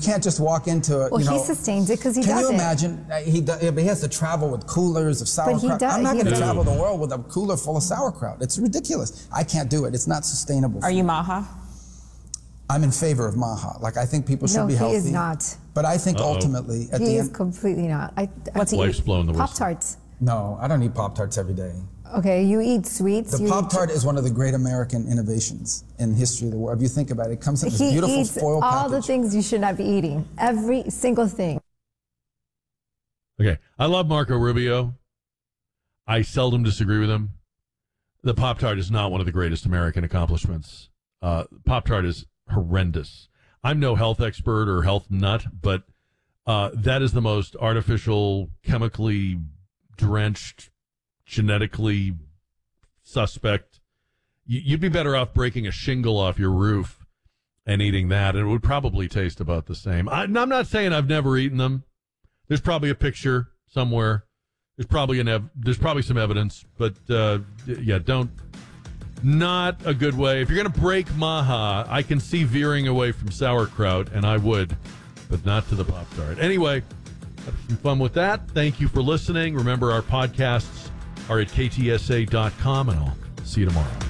can't just walk into. Well, he sustains it because he does it. Can you imagine? He has to travel with coolers of sauerkraut. I'm not going to travel the world with a cooler full of sauerkraut. It's ridiculous. I can't do it. It's not sustainable. Are you Maha? I'm in favor of Maha. Like, I think people should be healthy. No, he is not. But I think ultimately, at the end, he is completely not. What's life's blowing the whistle? Pop-Tarts. No, I don't eat Pop-Tarts every day. Okay, you eat sweets. The Pop-Tart is one of the great American innovations in history of the world. If you think about it, it comes in this beautiful foil package. All the things you should not be eating. Every single thing. Okay, I love Marco Rubio. I seldom disagree with him. The Pop-Tart is not one of the greatest American accomplishments. Pop-Tart is horrendous. I'm no health expert or health nut, but that is the most artificial, chemically drenched, genetically suspect. You'd be better off breaking a shingle off your roof and eating that, and it would probably taste about the same. I'm not saying I've never eaten them. There's probably a picture somewhere. There's probably some evidence, but not a good way. If you're going to break Maha, I can see veering away from sauerkraut, and I would, but not to the Pop-Tart. Anyway, have some fun with that. Thank you for listening. Remember, our podcasts are at ktsa.com, and I'll see you tomorrow.